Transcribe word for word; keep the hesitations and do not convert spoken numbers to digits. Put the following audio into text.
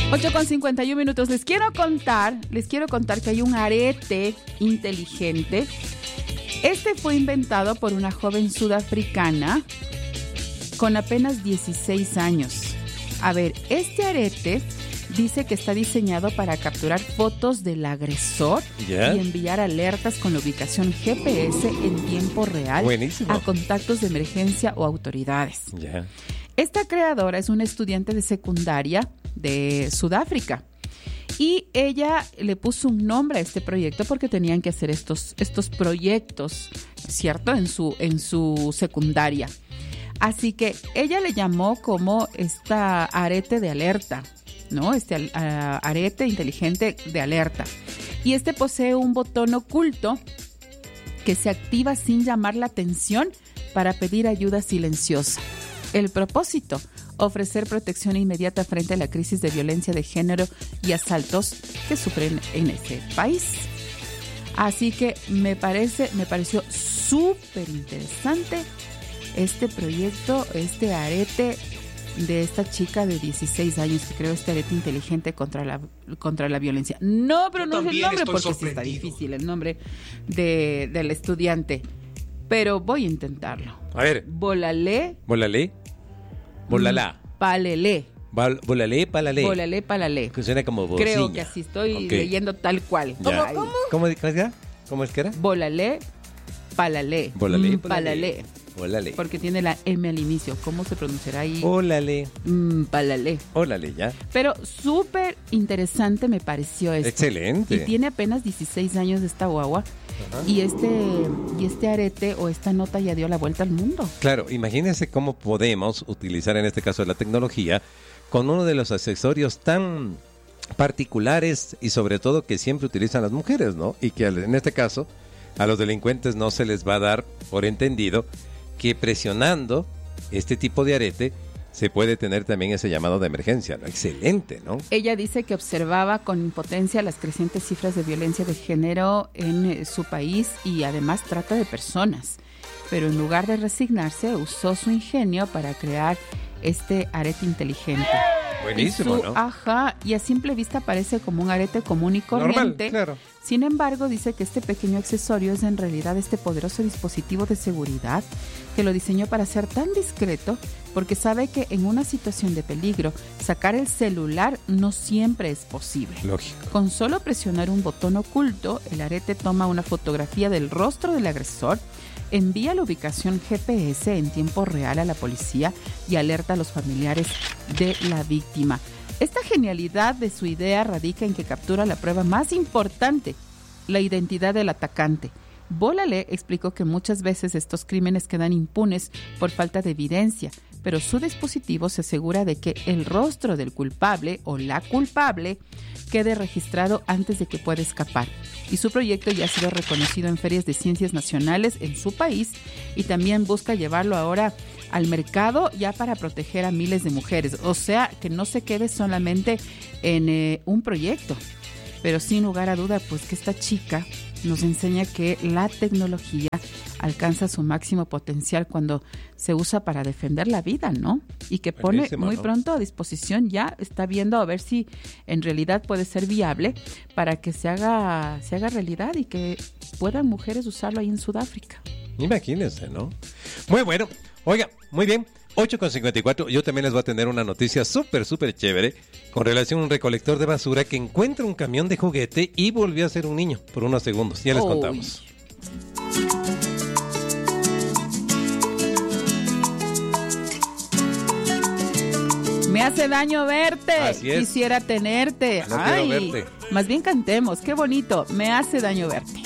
ocho con cincuenta y uno minutos. Les quiero contar, les quiero contar que hay un arete inteligente. Este fue inventado por una joven sudafricana con apenas dieciséis años. A ver, este arete dice que está diseñado para capturar fotos del agresor yeah. y enviar alertas con la ubicación G P S en tiempo real Buenísimo. A contactos de emergencia o autoridades. Yeah. Esta creadora es una estudiante de secundaria de Sudáfrica y ella le puso un nombre a este proyecto porque tenían que hacer estos, estos proyectos, ¿cierto? En su, en su secundaria. Así que ella le llamó como esta arete de alerta, ¿no? Este uh, arete inteligente de alerta. Y este posee un botón oculto que se activa sin llamar la atención para pedir ayuda silenciosa. El propósito, ofrecer protección inmediata frente a la crisis de violencia de género y asaltos que sufren en ese país. Así que me parece, me pareció súper interesante este proyecto, este arete de esta chica de dieciséis años que creó este arete inteligente contra la, contra la violencia. No, pero no es el nombre porque sí está difícil el nombre de, del estudiante. Pero voy a intentarlo. A ver. Bolalé. Bolalé. Bolalá. Palelé. Bal, bolalé, palalé. Bolalé, palalé. Que suena como bocina. Creo que así estoy okay. leyendo tal cual. ¿Cómo, ¿Cómo? ¿Cómo, ¿Cómo, ¿Cómo es que era? Bolalé, palalé. Bolalé, mm, palalé. Ólale. Porque tiene la M al inicio. ¿Cómo se pronunciará ahí? Ólale. Mm, palalé. Ólale, ya. Pero súper interesante me pareció esto. Excelente. Y tiene apenas dieciséis años de esta guagua. Ajá. Y este, y este arete o esta nota ya dio la vuelta al mundo. Claro, imagínense cómo podemos utilizar en este caso la tecnología con uno de los accesorios tan particulares y sobre todo que siempre utilizan las mujeres, ¿no? Y que en este caso a los delincuentes no se les va a dar por entendido que presionando este tipo de arete se puede tener también ese llamado de emergencia, ¿no? Excelente, ¿no? Ella dice que observaba con impotencia las crecientes cifras de violencia de género en eh, su país y además trata de personas. Pero en lugar de resignarse, usó su ingenio para crear este arete inteligente. Buenísimo, y su, ¿no? Ajá, y a simple vista parece como un arete común y corriente. Normal, claro. Sin embargo, dice que este pequeño accesorio es en realidad este poderoso dispositivo de seguridad que lo diseñó para ser tan discreto porque sabe que en una situación de peligro sacar el celular no siempre es posible. Lógico. Con solo presionar un botón oculto, el arete toma una fotografía del rostro del agresor, envía la ubicación G P S en tiempo real a la policía y alerta a los familiares de la víctima. Esta genialidad de su idea radica en que captura la prueba más importante, la identidad del atacante. Bolalé explicó que muchas veces estos crímenes quedan impunes por falta de evidencia, pero su dispositivo se asegura de que el rostro del culpable o la culpable quede registrado antes de que pueda escapar. Y su proyecto ya ha sido reconocido en ferias de ciencias nacionales en su país y también busca llevarlo ahora al mercado ya para proteger a miles de mujeres. O sea, que no se quede solamente en eh, un proyecto. Pero sin lugar a duda, pues que esta chica nos enseña que la tecnología alcanza su máximo potencial cuando se usa para defender la vida, ¿no? Y que pone Buenísimo, muy ¿no? pronto a disposición, ya está viendo a ver si en realidad puede ser viable para que se haga, se haga realidad y que puedan mujeres usarlo ahí en Sudáfrica. Imagínense, ¿no? Muy bueno. Oiga, muy bien. ocho con cincuenta y cuatro, yo también les voy a tener una noticia súper, súper chévere con relación a un recolector de basura que encuentra un camión de juguete y volvió a ser un niño por unos segundos. Ya les oh. contamos. Me hace daño verte. Así es. Quisiera tenerte. No Ay, quiero verte. Más bien cantemos. Qué bonito. Me hace daño verte.